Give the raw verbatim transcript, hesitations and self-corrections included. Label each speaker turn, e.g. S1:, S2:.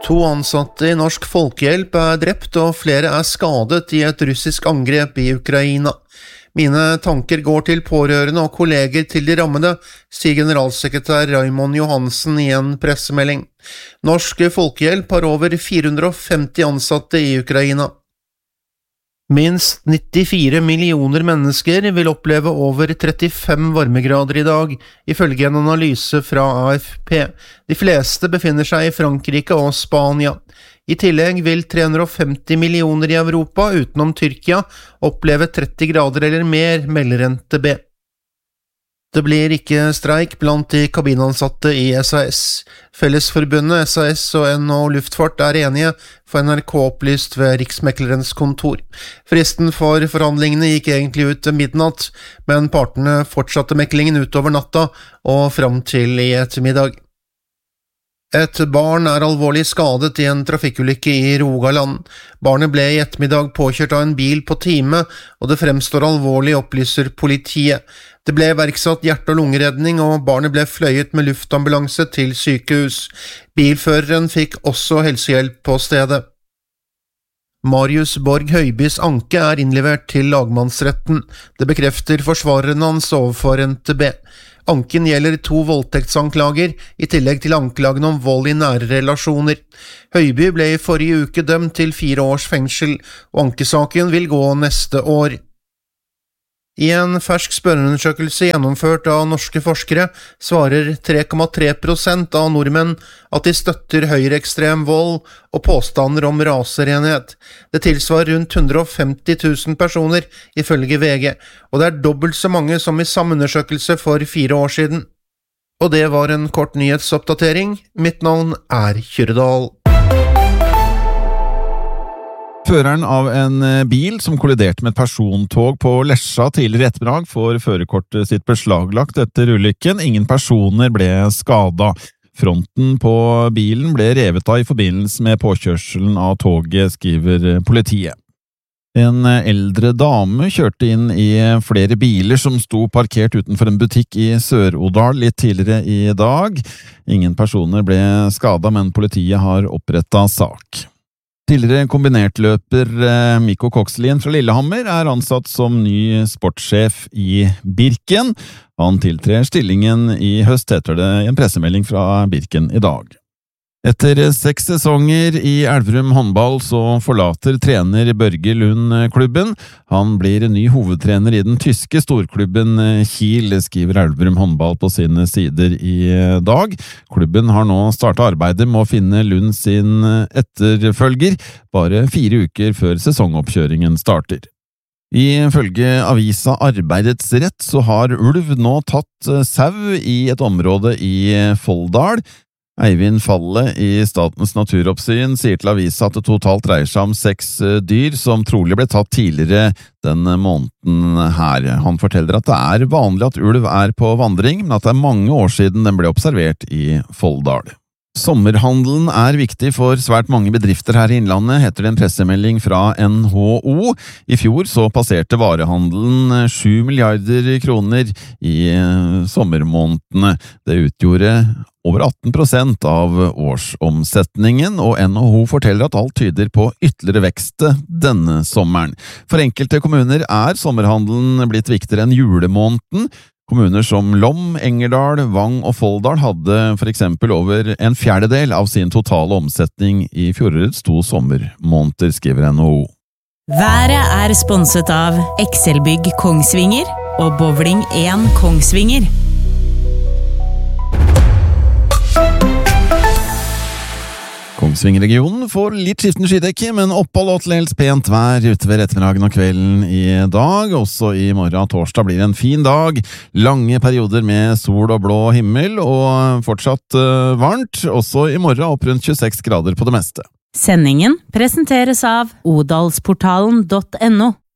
S1: To ansatte i Norsk Folkehjelp er drept og flere er skadet i et russisk angrep i Ukraina. Mine tanker går til pårørende og kolleger til de rammede, sier generalsekretær Raymond Johansen i en pressemelding. Norsk Folkehjelp har over fire hundre og femti ansatte i Ukraina. Minst nittifire millioner mennesker vil oppleve over trettifem varmegrader i dag, ifølge en analyse fra A F P. De fleste befinner seg i Frankrike og Spania. I tillegg vil tre hundre og femti millioner i Europa, utenom Tyrkia, oppleve tretti grader eller mer, melder N T B. Det blir ikke streik blant de kabinansatte i S A S. Fellesforbundet S A S og N H O Luftfart er enige, for N R K opplyst ved Riksmeklerens kontor. Fristen for forhandlingene gikk egentlig ut til midnatt, men partene fortsatte meklingen utover natta og fram til i ettermiddag. Et barn er alvorlig skadet i en trafikkulykke i Rogaland. Barnet ble i ettermiddag påkjørt av en bil på time, og det fremstår alvorlig, opplyser politiet. Det ble iverksatt hjerte- og lungeredning, og barnet ble fløyet med luftambulanse til sykehus. Bilføreren fikk også helsehjelp på stedet. Marius Borg Høibys anke er innlevert til lagmannsretten. Det bekrefter forsvareren hans overfor N T B. Anken gjelder to voldtektsanklager, i tillegg til anklagen om vold i nære relasjoner. Høiby ble i forrige uke dømt til fire års fengsel, og ankesaken vil gå neste år. I en fersk spørreundersøkelse gjennomført av norske forskere svarer tre komma tre prosent av nordmenn at de støtter høyreekstrem vold og påstander om raserenhet. Det tilsvarer rundt hundre og femti tusen personer, ifølge V G, og det er dobbelt så mange som i samme undersøkelse for fire år siden. Og det var en kort nyhetsoppdatering. Mitt navn er Kyrredal.
S2: Føreren av en bil som kolliderte med et persontog på Lesja tidligere ettermiddag får førerkortet sitt beslaglagt etter ulykken. Ingen personer ble skadet. Fronten på bilen ble revet av i forbindelse med påkjørselen av toget, skriver politiet. En eldre dame kjørte inn i flere biler som sto parkert utenfor en butikk i Sør-Odal litt tidligere i dag. Ingen personer ble skadet, men politiet har opprettet sak. Tidligere kombinertløper Mikko Kokslien fra Lillehammer er ansatt som ny sportssjef i Birken. Han tiltrer stillingen i høst, heter det i en pressemelding fra Birken i dag. Etter seks sesonger i Elverum håndball så forlater trener Børge Lund klubben. Han blir ny hovedtrener i den tyske storklubben Kiel, skriver Elverum håndball på sine sider i dag. Klubben har nå startet arbeidet med å finne Lund sin etterfølger, bare fire uker før sesongoppkjøringen starter. Ifølge avisa Arbeidets Rett så har ulv nå tatt sau i et område i Folldal. Eivind Falle i Statens naturoppsyn sier til avisa at det totalt dreier seg om seks dyr som trolig ble tatt tidligere denne måneden her. Han forteller at det er vanlig at ulv er på vandring, men at det er mange år siden den ble observert i Folldal. Sommerhandelen er viktig for svært mange bedrifter her i Innlandet, heter det en pressemelding fra N H O. I fjor så passerte varehandelen sju milliarder kroner i sommermånedene. Det utgjorde over atten prosent av årsomsetningen, og N H O forteller at alt tyder på ytterligere vekst denne sommeren. For enkelte kommuner er sommerhandelen blitt viktigere enn julemåneden. Kommuner som Lom, Engerdal, Vang og Folldal hadde for eksempel over en fjerdedel av sin totale omsetning i fjorårets to sommermåneder, skriver N H O.
S3: Været er sponset av Excelbygg Kongsvinger og Bowling én Kongsvinger.
S2: Kongsvinger-regionen får litt skiftende skydekke, men opphold og til dels pent vær utover ettermiddagen og kvelden i dag. Også i morgen torsdag blir det en fin dag. Lange perioder med sol og blå himmel, og fortsatt uh, varmt. Også i morgen opp rundt tjueseks grader på det meste.
S3: Sendingen presenteres av odalsportalen punktum no.